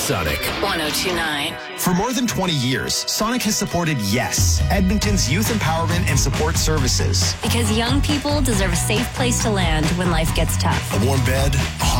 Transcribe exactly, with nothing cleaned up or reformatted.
Sonic. one oh two point nine. For more than twenty years, Sonic has supported YES, Edmonton's youth empowerment and support services. Because young people deserve a safe place to land when life gets tough. A warm bed, a